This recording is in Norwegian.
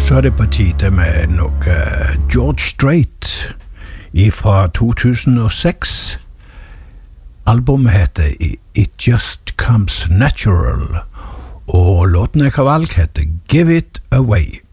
så er det på tide med noe George Strait fra 2006. Albumet heter It Just Comes Natural, og låten jeg har valgt heter Give It Away.